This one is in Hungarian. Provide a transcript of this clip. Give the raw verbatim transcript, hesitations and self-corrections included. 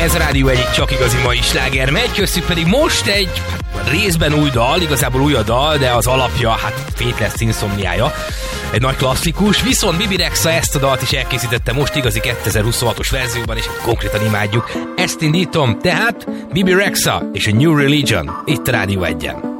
Ez a Rádió egyik csak igazi mai sláger megy, köztük pedig most egy hát, részben új dal, igazából új a dal, de az alapja, hát Faithless Insomniája. Egy nagy klasszikus, viszont Bibi Rexha ezt a dalt is elkészítette most igazi kétezer-huszonhatos verzióban, és konkrétan imádjuk. Ezt indítom, tehát Bibi Rexha és a New Religion itt a Rádió egyen.